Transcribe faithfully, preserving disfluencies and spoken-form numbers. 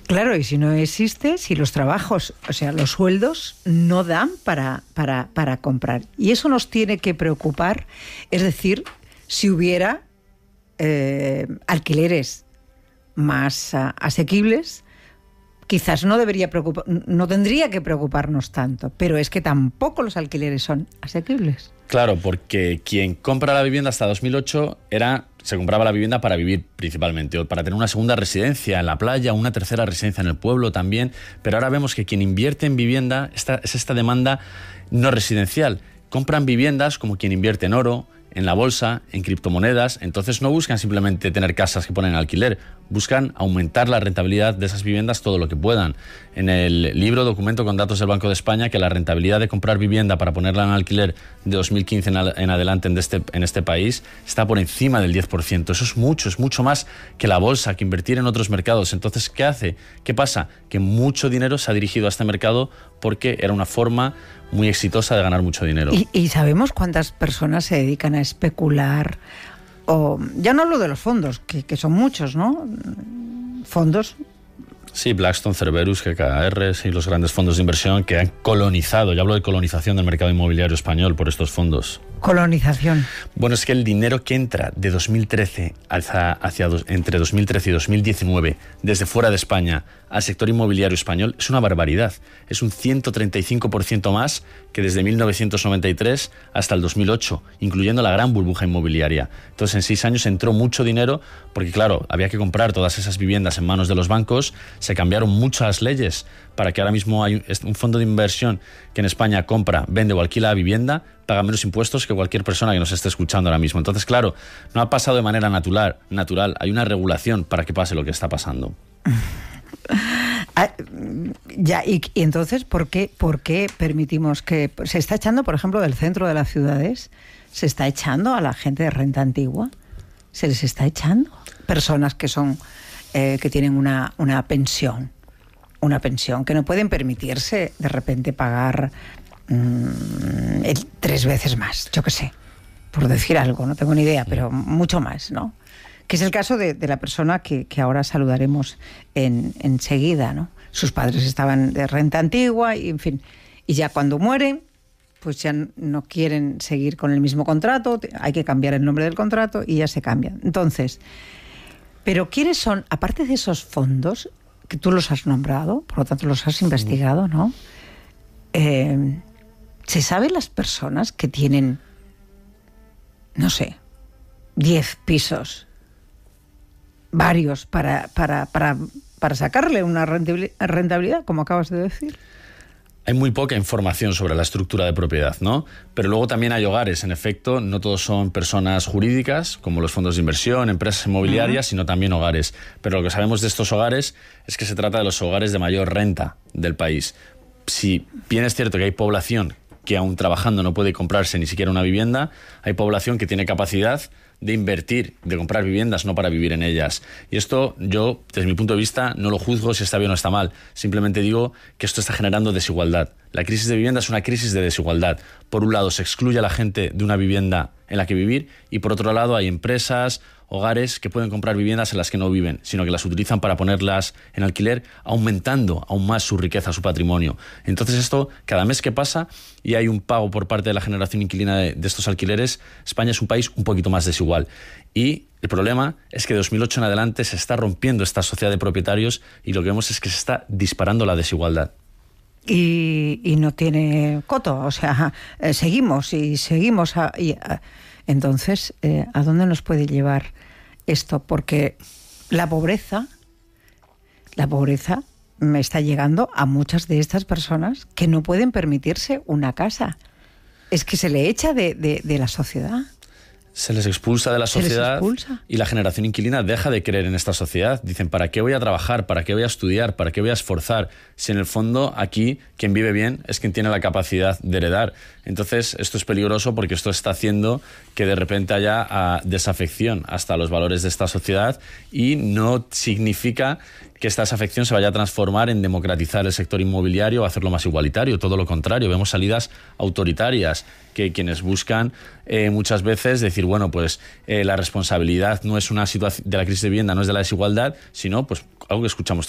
Claro, y si no existe, si los trabajos, o sea, los sueldos no dan para, para, para comprar. Y eso nos tiene que preocupar, es decir, si hubiera eh, alquileres más uh, asequibles, quizás no debería preocupar, no tendría que preocuparnos tanto, pero es que tampoco los alquileres son asequibles. Claro, porque quien compra la vivienda hasta dos mil ocho era, se compraba la vivienda para vivir principalmente, o para tener una segunda residencia en la playa, una tercera residencia en el pueblo también, pero ahora vemos que quien invierte en vivienda esta, es esta demanda no residencial. Compran viviendas como quien invierte en oro, en la bolsa, en criptomonedas, entonces no buscan simplemente tener casas que ponen en alquiler, buscan aumentar la rentabilidad de esas viviendas todo lo que puedan. En el libro documento con datos del Banco de España que la rentabilidad de comprar vivienda para ponerla en alquiler de dos mil quince en adelante en este, en este país está por encima del diez por ciento. Eso es mucho, es mucho más que la bolsa, que invertir en otros mercados. Entonces, ¿qué hace? ¿Qué pasa? Que mucho dinero se ha dirigido a este mercado porque era una forma muy exitosa de ganar mucho dinero. ¿Y, y sabemos cuántas personas se dedican a especular? O, ya no hablo de los fondos, que, que son muchos, ¿no? Fondos. Sí, Blackstone, Cerberus, G K R y los grandes fondos de inversión que han colonizado, yo hablo de colonización del mercado inmobiliario español por estos fondos. Colonización. Bueno, es que el dinero que entra de dos mil trece hacia, hacia dos, entre dos mil trece y dos mil diecinueve desde fuera de España al sector inmobiliario español es una barbaridad. Es un ciento treinta y cinco por ciento más que desde mil novecientos noventa y tres hasta el dos mil ocho, incluyendo la gran burbuja inmobiliaria. Entonces, en seis años entró mucho dinero porque, claro, había que comprar todas esas viviendas en manos de los bancos. Se cambiaron muchas leyes para que ahora mismo hay un fondo de inversión que en España compra, vende o alquila vivienda, paga menos impuestos que cualquier persona que nos esté escuchando ahora mismo. Entonces, claro, no ha pasado de manera natural, natural. Hay una regulación para que pase lo que está pasando. Ah, ya, y, y entonces, ¿por qué, ¿por qué permitimos que se está echando, por ejemplo, del centro de las ciudades, se está echando a la gente de renta antigua? ¿Se les está echando? Personas que son, eh, que tienen una, una pensión, una pensión, que no pueden permitirse de repente pagar mmm, el, tres veces más, yo qué sé, por decir algo, no tengo ni idea, pero mucho más, ¿no? Que es el caso de, de la persona que, que ahora saludaremos en, enseguida, ¿no? Sus padres estaban de renta antigua y, en fin, y ya cuando mueren, pues ya no quieren seguir con el mismo contrato, hay que cambiar el nombre del contrato y ya se cambian. Entonces, pero ¿quiénes son, aparte de esos fondos, que tú los has nombrado, por lo tanto los has investigado, ¿no? Eh, ¿se saben las personas que tienen, no sé, diez pisos, varios, para, para, para, para sacarle una rentabilidad, como acabas de decir? Hay muy poca información sobre la estructura de propiedad, ¿no? Pero luego también hay hogares, en efecto, no todos son personas jurídicas, como los fondos de inversión, empresas inmobiliarias, uh-huh. sino también hogares. Pero lo que sabemos de estos hogares es que se trata de los hogares de mayor renta del país. Si bien es cierto que hay población que aún trabajando no puede comprarse ni siquiera una vivienda, hay población que tiene capacidad de invertir, de comprar viviendas, no para vivir en ellas. Y esto yo, desde mi punto de vista, no lo juzgo si está bien o está mal. Simplemente digo que esto está generando desigualdad. La crisis de vivienda es una crisis de desigualdad. Por un lado, se excluye a la gente de una vivienda en la que vivir y por otro lado hay empresas, hogares que pueden comprar viviendas en las que no viven, sino que las utilizan para ponerlas en alquiler, aumentando aún más su riqueza, su patrimonio. Entonces esto, cada mes que pasa y hay un pago por parte de la generación inquilina de, de estos alquileres, España es un país un poquito más desigual. Y el problema es que de dos mil ocho en adelante se está rompiendo esta sociedad de propietarios y lo que vemos es que se está disparando la desigualdad. Y, y no tiene coto, o sea, eh, seguimos y seguimos. A, y, a, entonces, eh, ¿a dónde nos puede llevar esto? Porque la pobreza, la pobreza me está llegando a muchas de estas personas que no pueden permitirse una casa. Es que se le echa de, de, de la sociedad. Se les expulsa de la sociedad y la generación inquilina deja de creer en esta sociedad. Dicen, ¿para qué voy a trabajar? ¿Para qué voy a estudiar? ¿Para qué voy a esforzar? Si en el fondo aquí quien vive bien es quien tiene la capacidad de heredar. Entonces esto es peligroso porque esto está haciendo que de repente haya uh, desafección hasta los valores de esta sociedad y no significa que esta desafección se vaya a transformar en democratizar el sector inmobiliario o hacerlo más igualitario. Todo lo contrario, vemos salidas autoritarias que quienes buscan eh, muchas veces decir, bueno, pues eh, la responsabilidad no es una situación de la crisis de vivienda, no es de la desigualdad, sino pues algo que escuchamos